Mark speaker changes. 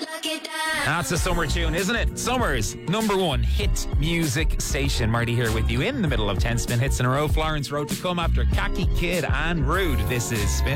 Speaker 1: That's a summer tune, isn't it? Summer's #1 hit music station. Marty here with you in the middle of 10 spin hits in a row. Florence wrote to come after Khaki Kid and Rude. This is Spin.